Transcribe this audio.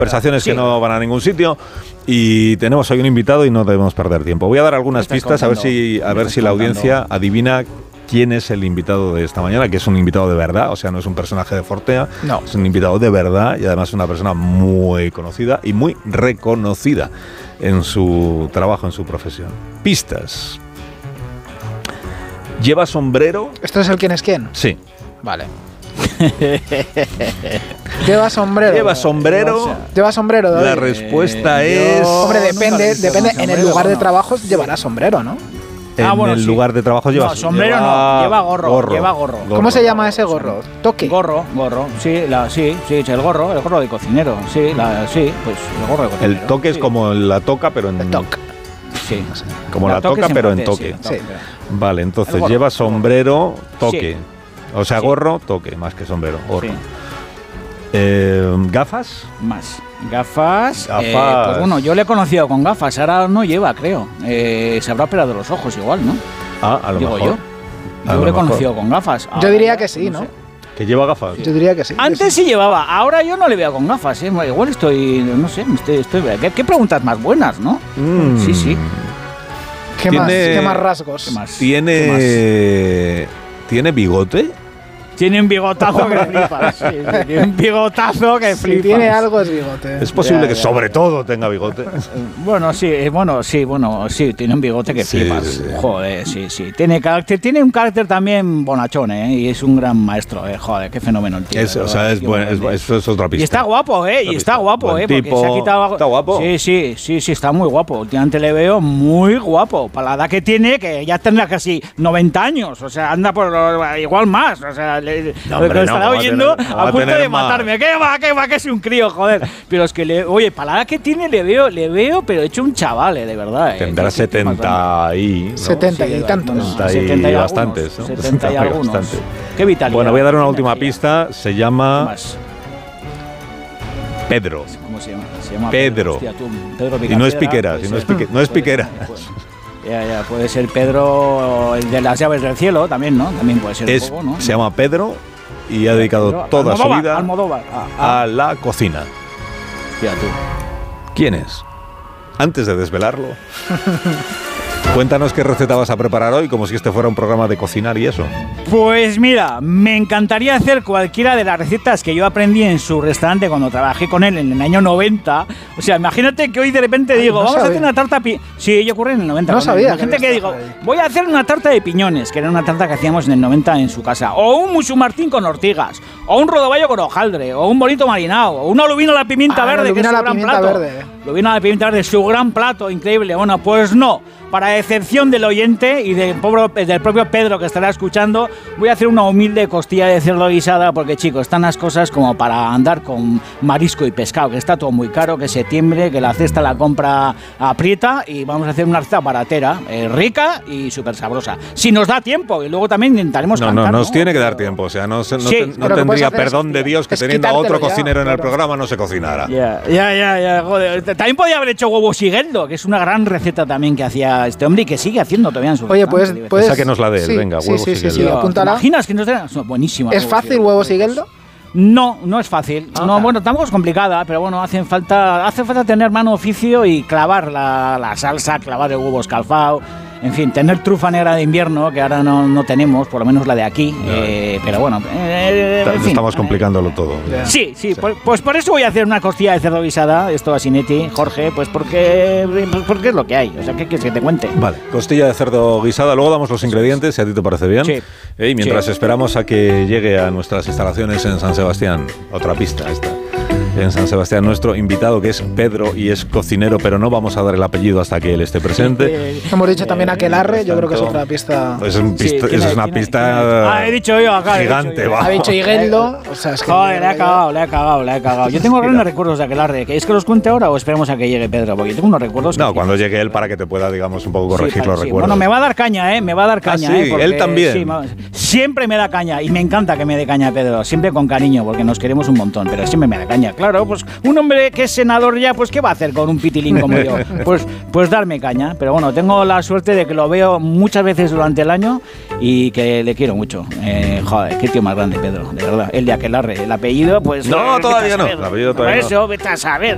Conversaciones que no van a ningún sitio y tenemos hoy un invitado y no debemos perder tiempo. Voy a dar algunas pistas a ver si la audiencia adivina quién es el invitado de esta mañana, que es un invitado de verdad, o sea, no es un personaje de Fortea, no. Es un invitado de verdad y además es una persona muy conocida y muy reconocida en su trabajo, en su profesión. Pistas. ¿Lleva sombrero? ¿Esto es el quién es quién? Sí. Vale. ¿Lleva sombrero? ¿Lleva sombrero? ¿Lleva sombrero? La respuesta es... Hombre, depende. En el lugar de trabajo llevará sombrero, ¿no? En el lugar de trabajo lleva sombrero, lleva gorro. ¿Cómo se llama ese gorro? ¿Toque? Gorro, sí, el gorro de cocinero, pues el gorro de cocinero. El toque es como la toca, pero en... El toque. Sí. Como la toca, pero en toque. Sí. Vale, entonces lleva sombrero, toque. Sí. O sea, gorro, toque, más que sombrero, gorro. Sí. ¿Gafas? Más. Gafas. Pues bueno, yo le he conocido con gafas, ahora no lleva, creo. Se habrá operado los ojos igual, ¿no? A lo mejor. Yo le he conocido con gafas. Yo diría que sí, ¿no? ¿Que lleva gafas? Yo diría que sí. Antes sí llevaba, ahora yo no le veo con gafas, ¿eh? Igual estoy, no sé, ¿Qué preguntas más buenas, no? Sí. ¿Qué más rasgos? ¿Tiene bigote? Tiene un bigotazo que flipas. Sí, tiene un bigotazo que flipas. Si tiene algo es bigote. Es posible que sobre todo tenga bigote. Bueno, sí, tiene un bigote que flipas. Sí. Joder, sí. Tiene un carácter también bonachón, y es un gran maestro, joder, qué fenómeno el tío. Eso es otra pista. Y está guapo, y está guapo, porque se ha quitado... ¿Está guapo? Sí, está muy guapo. Últimamente le veo muy guapo. Para la edad que tiene, que ya tendrá casi 90 años, o sea, anda por igual más, o sea... lo estará oyendo a punto de matarme. ¿Qué va? Que es un crío, joder. Pero es que, para la edad que tiene, le veo, pero hecho un chaval, de verdad. Tendrá 70 y... ¿no? 70 y tantos, ¿no? 70 y bastantes, ¿no? 70 y algunos. Qué vitalidad. Bueno, voy a dar una última pista. Se llama... Pedro. ¿Cómo se llama? Pedro. Hostia, Pedro y no es Piqueras, no es Piqueras. Ya, puede ser Pedro, el de las llaves del cielo, también, ¿no? También puede ser un poco, ¿no? Se llama Pedro y ha dedicado toda su vida a la cocina. Hostia, tú. ¿Quién es? Antes de desvelarlo, cuéntanos qué receta vas a preparar hoy, como si este fuera un programa de cocinar y eso. Pues mira, me encantaría hacer cualquiera de las recetas que yo aprendí en su restaurante cuando trabajé con él en el año 90. O sea, imagínate que hoy de repente digo, vamos a hacer una tarta... Sí, yo ocurre en el 90. No sabía. La gente que digo, voy a hacer una tarta de piñones, que era una tarta que hacíamos en el 90 en su casa. O un musumartín con ortigas. O un rodaballo con hojaldre. O un bonito marinado. O una lubina a la pimienta verde, que es su gran plato. Lubina a la pimienta verde, su gran plato, increíble. Bueno, pues no. Para excepción del oyente y del propio Pedro que estará escuchando, voy a hacer una humilde costilla de cerdo guisada porque, chicos, están las cosas como para andar con marisco y pescado, que está todo muy caro, que septiembre, que la cesta la compra aprieta y vamos a hacer una receta baratera, rica y súper sabrosa. Si nos da tiempo y luego también intentaremos cantar. No, nos tiene que dar tiempo, o sea, no tendría perdón de Dios que teniendo a otro cocinero en el programa no se cocinara. Ya, joder. También podía haber hecho huevo sigueldo, que es una gran receta también que hacía este hombre y que sigue haciendo todavía en su... Oye, pues sáquenos la de él, venga, huevo sigueldo. Sí, apúntala. ¿Te imaginas que no sea buenísima? ¿Es fácil huevo sigueldo? No es fácil. No, bueno, tampoco es complicada, pero bueno, hace falta tener mano oficio y clavar la salsa, clavar el huevo escalfado. En fin, tener trufa negra de invierno, que ahora no tenemos, por lo menos la de aquí, pero bueno, en fin. Estamos complicándolo todo. Sí. Pues por eso voy a hacer una costilla de cerdo guisada, esto a Sinetti, Jorge, pues porque es lo que hay, o sea, ¿qué quieres que te cuente? Vale, costilla de cerdo guisada, luego damos los ingredientes, si a ti te parece bien. Sí. Y mientras esperamos a que llegue a nuestras instalaciones en San Sebastián, otra pista esta. En San Sebastián, nuestro invitado que es Pedro y es cocinero, pero no vamos a dar el apellido hasta que él esté presente. Hemos dicho también Aquelarre, yo creo que es otra pista. Eso es una pista he dicho yo acá. Gigante, ha dicho Higueldo. O sea, es que joder, le he cagado. Yo tengo grandes recuerdos de Aquelarre. ¿Es que los cuente ahora o esperemos a que llegue Pedro? Porque yo tengo unos recuerdos. No, cuando llegue él para que te pueda, digamos, un poco corregir los recuerdos. Bueno, me va a dar caña, me va a dar caña. Porque, él también. Sí, siempre me da caña y me encanta que me dé caña Pedro. Siempre con cariño, porque nos queremos un montón, pero siempre me da caña. Claro, pues un hombre que es senador ya, pues ¿qué va a hacer con un pitilín como yo? Pues darme caña. Pero bueno, tengo la suerte de que lo veo muchas veces durante el año y que le quiero mucho. Joder, qué tío más grande, Pedro, de verdad. El de Aquelarre, el apellido, pues... No, todavía no. El apellido todavía por eso, vete a saber.